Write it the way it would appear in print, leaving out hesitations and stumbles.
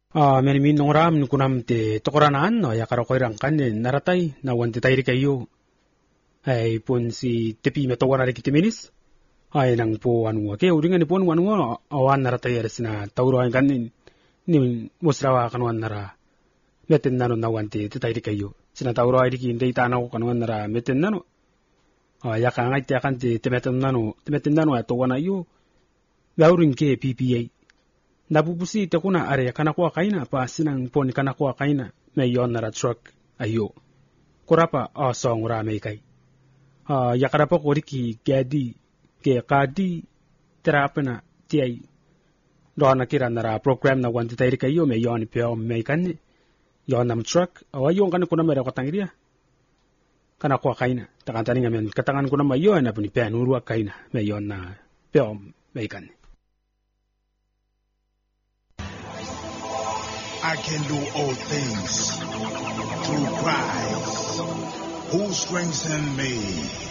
Meni min nongram ni kunam te tokoranaan no ya karo koirang kanin naratay na wanti tayo kayo. Ay pun si tepi metawana ri kitiminis. Ay nang po anu ke uringan ni pon anu awan naratay ares na tauro ang kanin ni musrawa kanuan nara. Meten nano na wanti tayo kayo. Sina tauro ay di hindi tanaw kanuan nara meten nano. Ya kangay te akan te temeten nano ato wana yo. Gaurin ke PPA. Nabubusi te kuna are kanakwa kaina pa sinang pon kanakwa kaina may yon na truck ayo. Kurapa song ura may kay. Yakarapa ko riki gadi ke kadi terapena tiay. Doon nakira na program na wanti tayo kayo may yon ipeo may kanni. Yon nam truck awayon kana kuna may katangiriya. Kanakwa kaina. Takantani ngayon katangan kuna may yon na puni penurua kaina may yon na peo may kanni. I can do all things through Christ who strengthens me.